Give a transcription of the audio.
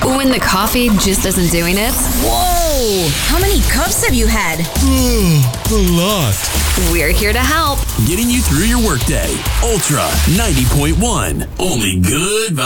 When the coffee just isn't doing it? Whoa! How many cups have you had? A lot. We're here to help. Getting you through your workday. Ultra 90.1. Only good vibes.